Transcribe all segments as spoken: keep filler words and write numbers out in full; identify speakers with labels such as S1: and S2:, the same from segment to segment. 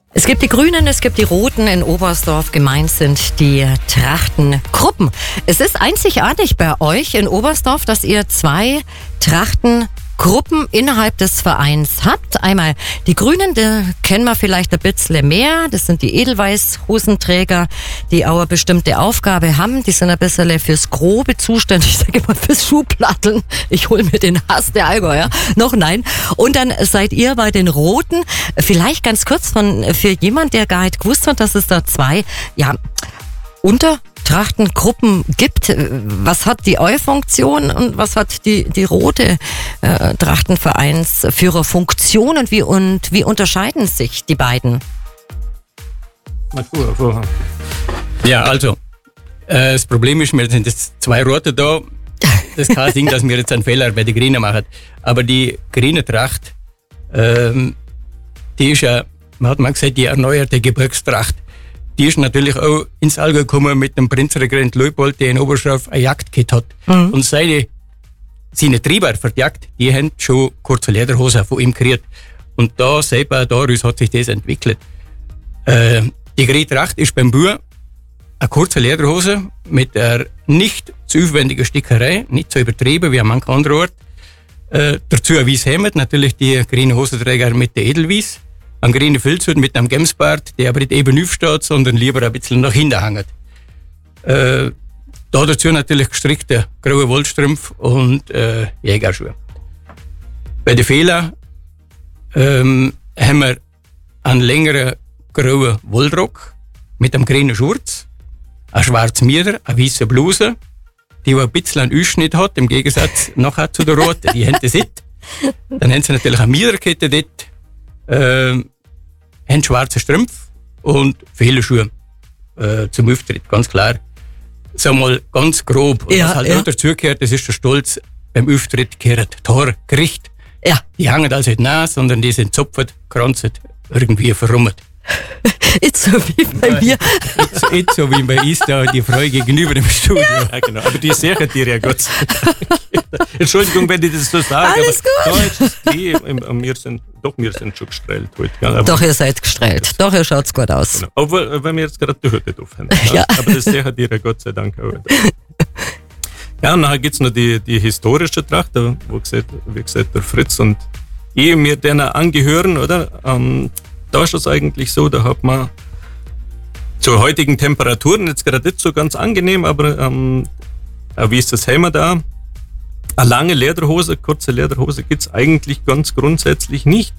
S1: Es gibt die Grünen, es gibt die Roten. In Oberstdorf gemeint sind die Trachtengruppen. Es ist einzigartig bei euch in Oberstdorf, dass ihr zwei Trachtengruppen innerhalb des Vereins habt. Einmal die Grünen, die kennen wir vielleicht ein bisschen mehr. Das sind die Edelweiß-Hosenträger, die auch eine bestimmte Aufgabe haben. Die sind ein bisschen fürs Grobe zuständig, ich sage mal fürs Schuhplatteln. Ich hole mir den Hass der Allgäuer. Noch nein. Und dann seid ihr bei den Roten. Vielleicht ganz kurz von für jemand, der gar nicht gewusst hat, dass es da zwei, ja, Untertrachtengruppen gibt. Was hat die Eu-Funktion und was hat die, die rote äh, Trachtenvereinsführerfunktion und wie, und wie unterscheiden sich die beiden?
S2: Ja, also, äh, das Problem ist, wir sind jetzt zwei Rote da. Das kann sein, dass wir jetzt einen Fehler bei den Grünen machen. Aber die grüne Tracht, ähm, die ist ja, man hat mal gesagt, die erneuerte Gebirgstracht. Die ist natürlich auch ins Allgäu gekommen mit dem Prinzregent Leupold, der in Oberstdorf ein Jagdkit hat. Mhm. Und seine, seine Treiber für die Jagd, die haben schon kurze Lederhosen von ihm gekriegt. Und da, selber daraus hat sich das entwickelt. Äh, die grüne Tracht ist beim Bauer eine kurze Lederhose mit einer nicht zu aufwendigen Stickerei, nicht so übertrieben wie an manchen anderen Ort. Äh, dazu ein weißes Hemd, natürlich die grüne Hosenträger mit der Edelweiß. Ein grüner Filzhut mit einem Gemsbart, der aber nicht eben aufsteht, sondern lieber ein bisschen nach hinten hängt. Äh, da dazu natürlich gestrickte graue Wollstrümpfe und äh, Jägerschuhe. Bei den Fehlern ähm, haben wir einen längeren grauen Wollrock mit einem grünen Schurz, ein schwarzes Mieder, eine weiße Bluse, die ein bisschen einen Ausschnitt hat, im Gegensatz nachher zu der roten. Die haben das nicht. Dann haben sie natürlich eine Miederkette dort, äh, haben schwarze Strümpfe und viele Schuhe äh, zum Auftritt, ganz klar. Sag mal ganz grob. Und
S1: ja,
S2: was halt
S1: ja.
S2: auch dazugehört, das ist der Stolz, beim Auftritt gehört Tor, Gericht.
S1: Ja.
S2: Die hängen also nicht nach, sondern die sind zupft, kranzet, irgendwie verrummert.
S1: Jetzt so wie bei mir.
S2: Jetzt, jetzt so wie bei uns da die Frau gegenüber dem Studio.
S3: Ja, ja genau. Aber die sichern dir ja Gott sei Dank. Entschuldigung, wenn ich das so sage.
S1: Alles
S3: aber
S1: gut.
S3: Da ist es die, wir sind, doch, wir sind schon gestrahlt heute. Gell? Aber
S1: Doch, ihr seid gestrahlt. Doch, ihr schaut's gut aus.
S3: Genau. Obwohl, wenn wir jetzt gerade die Hütte drauf haben.
S1: Ja.
S3: Aber das sichert dir ja Gott sei Dank auch. Ja, und nachher gibt es noch die, die historische Tracht, wo gesagt, wie gesagt, der Fritz und ich mir denen angehören, oder? Ähm, da ist es eigentlich so, da hat man zu heutigen Temperaturen, jetzt gerade nicht so ganz angenehm, aber ähm, wie ist das Hemd da? Eine lange Lederhose, kurze Lederhose gibt es eigentlich ganz grundsätzlich nicht.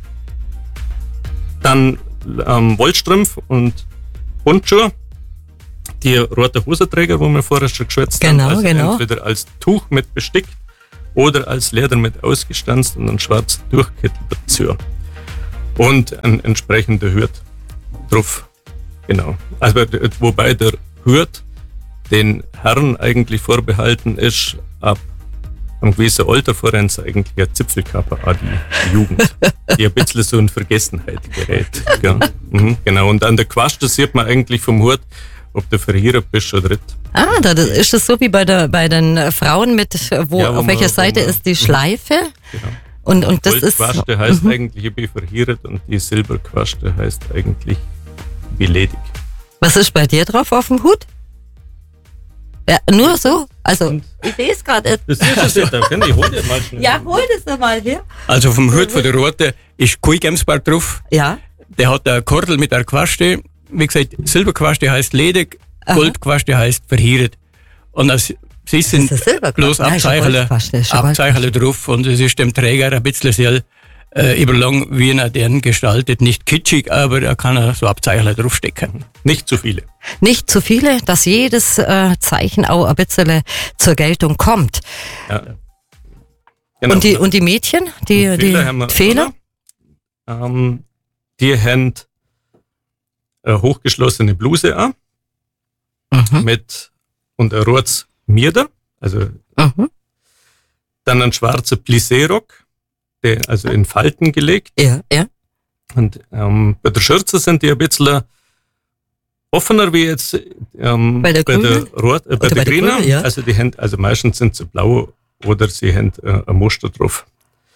S3: Dann ähm, Wollstrumpf und Bundschuhe, die rote Hosenträger, wo wir vorher schon geschwätzt
S1: Genau,
S3: haben, also
S1: genau.
S3: entweder als Tuch mit bestickt oder als Leder mit ausgestanzt und einen schwarzen Durchkittel dazu. Und ein entsprechender Hut drauf. Genau. Also, wobei der Hut den Herren eigentlich vorbehalten ist, ab einem gewissen Alter voran eigentlich eine Zipfelkappe an die Jugend, die ein bisschen so in Vergessenheit gerät. Ja. Mhm, genau. Und an der Quaste sieht man eigentlich vom Hut, ob du verheiratet bist oder nicht.
S1: Ah, da das, ist das so wie bei, der, bei den Frauen mit, wo,
S3: Ja, wo
S1: auf welcher
S3: man-
S1: Seite
S3: wo man-
S1: ist die Schleife?
S3: Genau.
S1: Und, und das ist.
S3: Goldquaste heißt eigentlich, ich bin verheiratet und die Silberquaste heißt eigentlich, ich bin ledig.
S1: Was ist bei dir drauf auf dem Hut? Ja, nur so? Also, ich sehe es gerade.
S3: Das ist es jetzt, da kann ich hol dir mal schnell.
S1: Ja, hol das doch mal her.
S2: Also vom Hut von der Rote ist kein Gemsbart drauf.
S1: Ja.
S2: Der hat eine Kordel mit einer Quaste. Wie gesagt, Silberquaste heißt ledig,
S1: Aha.
S2: Goldquaste heißt verheiratet. Und das, sie sind
S1: Das ist eine Silberquaste.
S2: bloß
S1: Nein, ist eine
S2: Abzeichen,
S1: Goldquaste, ist eine
S2: Abzeichen drauf und es ist dem Träger ein bisschen sehr äh, überlang, wie er den gestaltet. Nicht kitschig, aber er kann er so Abzeichen draufstecken.
S3: Nicht zu viele.
S1: Nicht zu viele, dass jedes äh, Zeichen auch ein bisschen zur Geltung kommt.
S3: Ja. Genau.
S1: Und, die, und die Mädchen, die,
S3: Und
S1: die
S3: Fehler haben wir,
S1: Fehler?
S3: oder? Ähm, die haben eine hochgeschlossene Bluse an,
S1: Mhm.
S3: mit und ein rotes Mieder, also
S1: Mhm.
S3: dann ein schwarzer Plissé-Rock, der also in Falten gelegt.
S1: Ja, ja.
S3: Und ähm, bei der Schürze sind die ein bisschen offener wie jetzt ähm,
S1: Bei der Grünen?
S3: Rot, äh, bei
S1: Oder
S3: der
S1: bei der
S3: Grünen.
S1: Grünen, ja.
S3: Also die haben, also meistens sind sie blau oder sie haben äh, ein Muster drauf.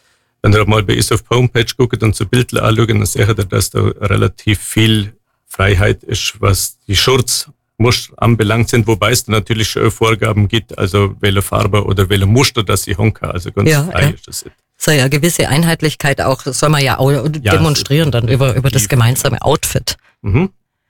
S3: Wenn ihr mal bei uns auf die Homepage guckt und so Bilder anschaut, dann seht ihr, dass da relativ viel Freiheit ist, was die Schurzmuster anbelangt sind, wobei es da natürlich schon Vorgaben gibt, also welche Farbe oder welche Muster, dass sie haben kann. Also ganz
S1: Ja,
S3: frei
S1: ja.
S3: ist das nicht.
S1: So ja, gewisse Einheitlichkeit auch, das soll man ja auch demonstrieren dann über, über das gemeinsame Outfit.
S3: Mhm.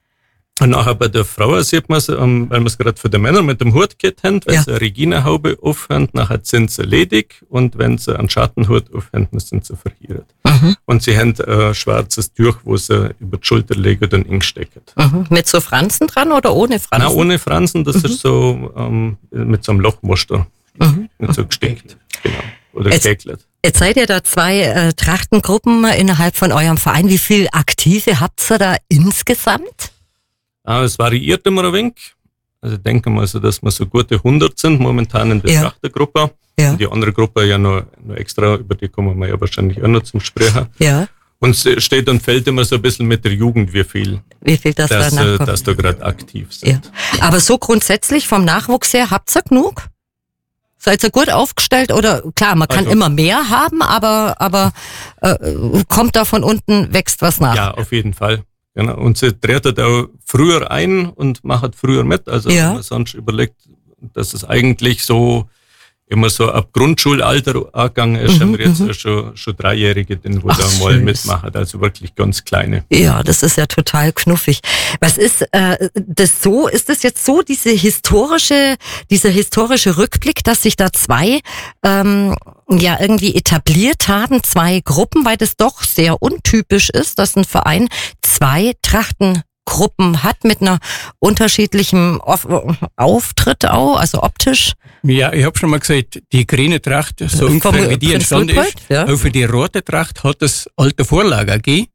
S3: Und nachher bei der Frau sieht man es, ähm, weil wir es gerade für die Männer mit dem Hut geht haben, wenn
S1: Ja.
S3: sie eine Regina-Haube aufhören, nachher sind sie ledig und wenn sie einen Schattenhut aufhören, dann sind sie verhiert.
S1: Mhm.
S3: Und sie haben ein schwarzes Tuch, wo sie über die Schulter legen und einstecken.
S1: Mhm. Mit so Franzen dran oder ohne Franzen?
S3: Nein, ohne Fransen, das ist so ähm, mit so einem Lochmuster,
S1: Mhm.
S3: mit so gestickt, genau, oder
S1: Jetzt-
S3: gekeckelt.
S1: Jetzt seid ihr da zwei äh, Trachtengruppen innerhalb von eurem Verein. Wie viel Aktive habt ihr da insgesamt?
S3: Ah, es variiert immer ein wenig. Also ich denke mal so, dass wir so gute hundert sind momentan in der
S1: Ja.
S3: Trachtergruppe.
S1: Ja.
S3: Und die andere Gruppe ja noch, noch extra, über die kommen wir ja wahrscheinlich auch noch zum Sprechen.
S1: Ja.
S3: Und es steht und fällt immer so ein bisschen mit der Jugend, wie viel,
S1: Wie viel das
S3: dass,
S1: da
S3: äh,
S1: nachkommt?
S3: dass da gerade aktiv
S1: Ja.
S3: sind.
S1: Aber so grundsätzlich vom Nachwuchs her, habt ihr genug? Seid ihr gut aufgestellt oder klar, man kann
S3: Also-
S1: immer mehr haben, aber aber äh, kommt da von unten, wächst was nach?
S3: Ja, auf jeden Fall. Genau. Und sie tretet auch früher ein und macht früher mit. Also
S1: Ja.
S3: wenn man sonst überlegt, dass es eigentlich so immer so ab Grundschulalter angegangen ist,
S1: Mhm,
S3: haben wir jetzt
S1: mhm.
S3: ja schon, schon Dreijährige, die wo
S1: Ach,
S3: da mal
S1: süß.
S3: mitmachen. Also wirklich ganz kleine.
S1: Ja, das ist ja total knuffig. Was ist äh, das so? Ist das jetzt so diese historische, dieser historische Rückblick, dass sich da zwei ähm, ja irgendwie etabliert haben, zwei Gruppen, weil das doch sehr untypisch ist, dass ein Verein zwei Trachtengruppen hat mit einer unterschiedlichen Auf Auftritt auch, also optisch.
S2: Ja, ich habe schon mal gesagt, die grüne Tracht, so
S1: Vom
S2: ungefähr wie die
S1: Prinz
S2: entstanden
S1: Luitpold,
S2: ist,
S1: ja.
S2: auch für die rote Tracht hat es alte Vorlager gegeben.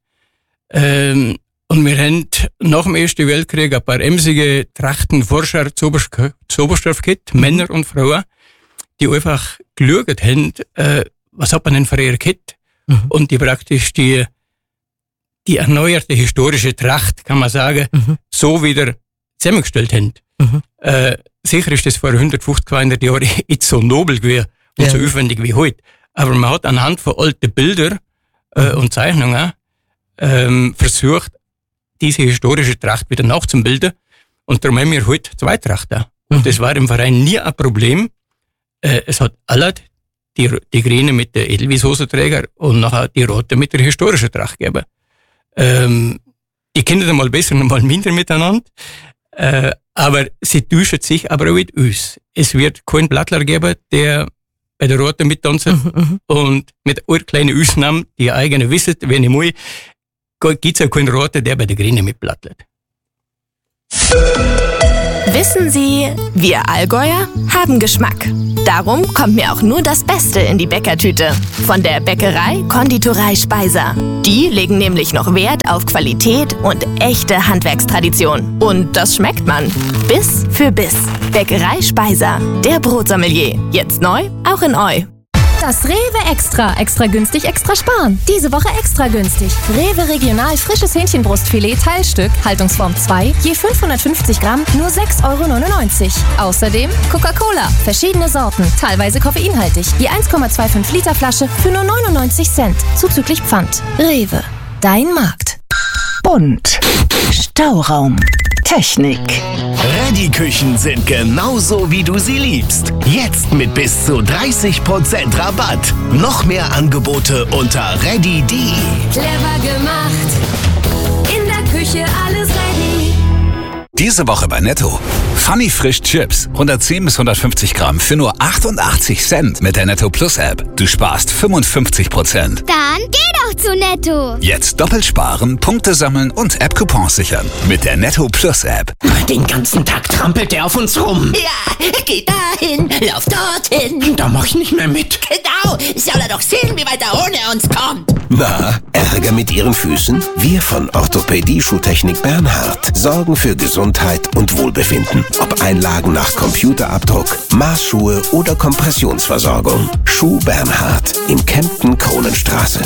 S2: Ähm, und wir haben nach dem Ersten Weltkrieg ein paar emsige Trachtenforscher zu Oberstdorf gehabt, Männer und Frauen, die einfach geschaut haben, äh, was hat man denn für ihr gehabt?
S1: Mhm.
S2: Und die praktisch die, die erneuerte historische Tracht, kann man sagen,
S1: Mhm.
S2: so wieder zusammengestellt haben.
S1: Mhm.
S2: Äh, sicher ist das vor hundertfünfzig, zweihundert Jahren nicht so nobel gewesen und
S1: Ja.
S2: so aufwendig wie heute. Aber man hat anhand von alten Bildern äh, und Zeichnungen ähm, versucht, diese historische Tracht wieder nachzubilden. Und darum haben wir heute zwei Trachten. Und das war im Verein nie ein Problem. Äh, es hat alle die, die grüne mit der Edelweiss-Hosenträger und nachher die rote mit der historischen Tracht gegeben. Ähm, die kennen dann mal besser und mal minder miteinander. Äh, aber sie täuschen sich aber auch mit uns. Es wird keinen Blattler geben, der bei der Roten mittanzt.
S1: Mhm.
S2: Und mit einer kleinen Ausnahme, die ihr eigene wisst, wenn ich muss, gibt es auch keinen Roten, der bei der Grünen mitblattert.
S4: Wissen Sie, wir Allgäuer haben Geschmack. Darum kommt mir auch nur das Beste in die Bäckertüte. Von der Bäckerei Konditorei Speiser. Die legen nämlich noch Wert auf Qualität und echte Handwerkstradition. Und das schmeckt man. Biss für Biss. Bäckerei Speiser. Der Brotsommelier. Jetzt neu, auch in Eu.
S5: Das Rewe Extra. Extra günstig, extra sparen. Diese Woche extra günstig. Rewe Regional frisches Hähnchenbrustfilet Teilstück, Haltungsform zwei, je fünfhundertfünfzig Gramm, nur sechs Euro neunundneunzig. Außerdem Coca-Cola, verschiedene Sorten, teilweise koffeinhaltig. Je eins Komma fünfundzwanzig Liter Flasche für nur neunundneunzig Cent, zuzüglich Pfand. Rewe, dein Markt.
S6: Bunt. Stauraum. Technik.
S7: Ready-Küchen sind genauso, wie du sie liebst. Jetzt mit bis zu dreißig Prozent Rabatt. Noch mehr Angebote unter ready punkt de.
S5: Clever gemacht. In der Küche alles ready.
S8: Diese Woche bei Netto. Funny Frisch Chips. hundertzehn bis hundertfünfzig Gramm für nur achtundachtzig Cent mit der Netto Plus App. Du sparst fünfundfünfzig Prozent.
S9: Dann geh doch zu Netto.
S8: Jetzt doppelt sparen, Punkte sammeln und App-Coupons sichern. Mit der Netto Plus App.
S10: Den ganzen Tag trampelt er auf uns rum.
S11: Ja, geh dahin, lauf dorthin.
S10: Da mach ich nicht mehr mit.
S11: Genau, soll er doch sehen, wie weit er ohne uns kommt.
S7: Na, Ärger mit Ihren Füßen? Wir von Orthopädie Schuhtechnik Bernhard sorgen für Gesundheit und Wohlbefinden. Ob Einlagen nach Computerabdruck, Maßschuhe oder Kompressionsversorgung. Schuh Bernhard in Kempten-Kronenstraße.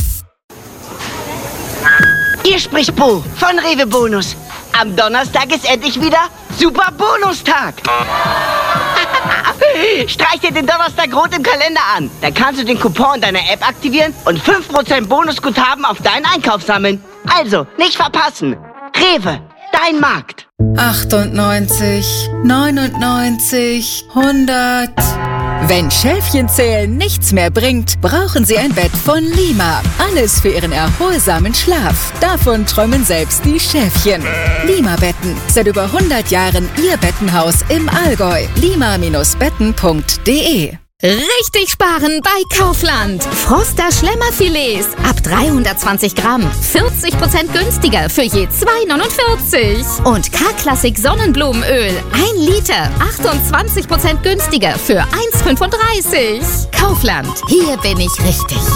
S12: Hier spricht Bo von Rewe Bonus. Am Donnerstag ist endlich wieder Super Bonustag. Streich dir den Donnerstag rot im Kalender an. Da kannst du den Coupon deiner App aktivieren und fünf Prozent Bonusguthaben auf deinen Einkauf sammeln. Also, nicht verpassen. Rewe, dein Markt.
S13: achtundneunzig, neunundneunzig, hundert. Wenn Schäfchenzählen nichts mehr bringt, brauchen Sie ein Bett von Lima. Alles für Ihren erholsamen Schlaf. Davon träumen selbst die Schäfchen. Lima-Betten. Seit über hundert Jahren Ihr Bettenhaus im Allgäu. lima Betten punkt de.
S14: Richtig sparen bei Kaufland. Froster Schlemmerfilets ab dreihundertzwanzig Gramm. vierzig Prozent günstiger für je zwei neunundvierzig. Und K-Klassik Sonnenblumenöl. ein Liter. achtundzwanzig Prozent günstiger für eins fünfunddreißig. Kaufland. Hier bin ich richtig.